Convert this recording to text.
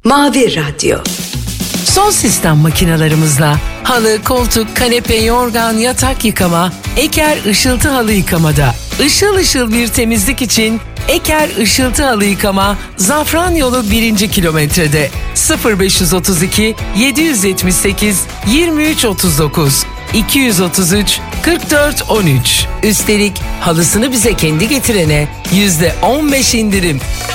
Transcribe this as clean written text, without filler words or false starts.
Mavi Radyo. Son sistem makinalarımızla halı, koltuk, kanepe, yorgan, yatak yıkama, Eker Işıltı Halı Yıkamada. Işıl ışıl bir temizlik için Eker Işıltı Halı Yıkama, Zafranyolu 1. kilometrede. 0532 778 2339 233 44 13. Üstelik halısını bize kendi getirene %15 indirim.